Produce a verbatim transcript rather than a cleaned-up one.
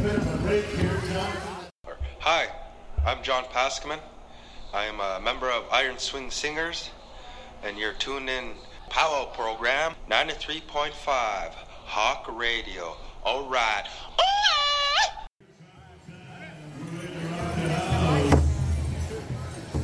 bit of a break here, John. Hi, I'm John Paskman. I am a member of Iron Swing Singers, and you're tuned in Powwow program ninety-three point five Hawk Radio. All right,